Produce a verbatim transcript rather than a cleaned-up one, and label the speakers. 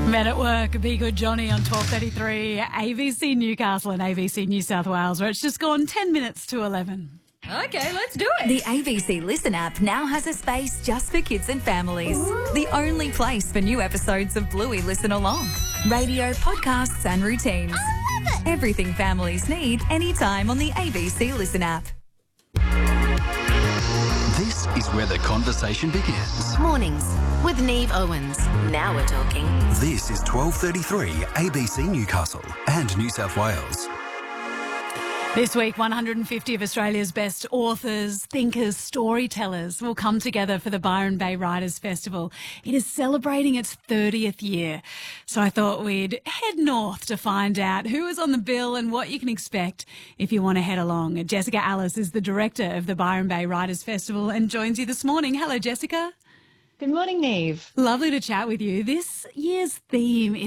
Speaker 1: Men at Work, Be Good Johnny on twelve thirty-three, A B C Newcastle and A B C New South Wales, where it's just gone ten minutes to eleven.
Speaker 2: Okay, let's do it.
Speaker 3: The A B C Listen app now has a space just for kids and families. Ooh. The only place for new episodes of Bluey Listen Along. Radio, podcasts and routines.
Speaker 2: I love it.
Speaker 3: Everything families need anytime on the A B C Listen app.
Speaker 4: This is where the conversation begins.
Speaker 5: Mornings with Neve Owens. Now we're talking.
Speaker 4: This is twelve thirty-three A B C Newcastle and New South Wales.
Speaker 1: This week, one hundred fifty of Australia's best authors, thinkers, storytellers will come together for the Byron Bay Writers Festival. It is celebrating its thirtieth year. So I thought we'd head north to find out who is on the bill and what you can expect if you want to head along. Jessica Alice is the director of the Byron Bay Writers Festival and joins you this morning. Hello, Jessica.
Speaker 6: Good morning, Neve.
Speaker 1: Lovely to chat with you. This year's theme is